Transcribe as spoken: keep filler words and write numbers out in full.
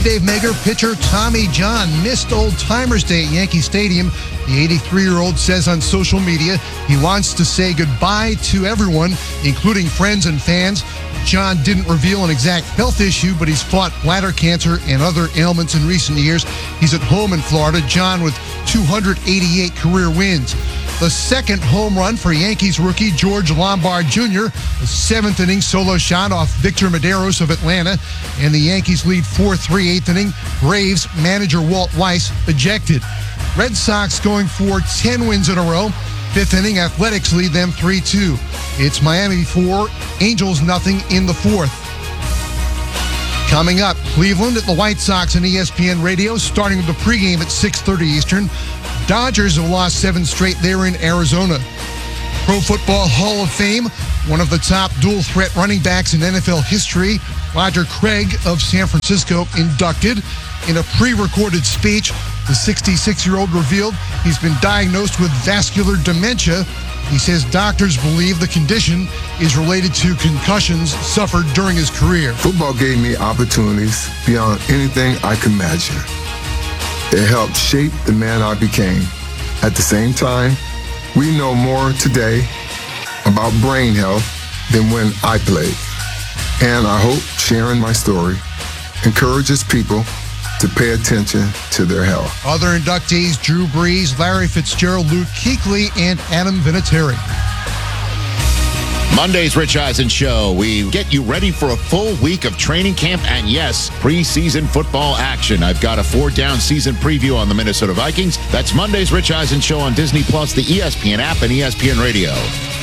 Dave Mager. Pitcher Tommy John missed Old Timers Day at Yankee Stadium. The eighty-three-year-old says on social media he wants to say goodbye to everyone, including friends and fans. John didn't reveal an exact health issue, but he's fought bladder cancer and other ailments in recent years. He's at home in Florida. John with two hundred eighty-eight career wins. The second home run for Yankees rookie George Lombard Junior The seventh inning solo shot off Victor Medeiros of Atlanta. And the Yankees lead four three eighth inning. Braves manager Walt Weiss ejected. Red Sox going for ten wins in a row. Fifth inning, Athletics lead them three two. It's Miami four, Angels nothing in the fourth. Coming up, Cleveland at the White Sox on E S P N Radio, starting with the pregame at six thirty Eastern. Dodgers have lost seven straight. They're in Arizona. Pro Football Hall of Fame, one of the top dual-threat running backs in N F L history, Roger Craig of San Francisco, inducted. In a pre-recorded speech, the sixty-six-year-old revealed he's been diagnosed with vascular dementia. He says doctors believe the condition is related to concussions suffered during his career. Football gave me opportunities beyond anything I could imagine. It helped shape the man I became. At the same time, we know more today about brain health than when I played. And I hope sharing my story encourages people to pay attention to their health. Other inductees, Drew Brees, Larry Fitzgerald, Luke Kuechly, and Adam Vinatieri. Monday's Rich Eisen Show. We get you ready for a full week of training camp and, yes, preseason football action. I've got a four-down season preview on the Minnesota Vikings. That's Monday's Rich Eisen Show on Disney Plus, the E S P N app, and E S P N Radio.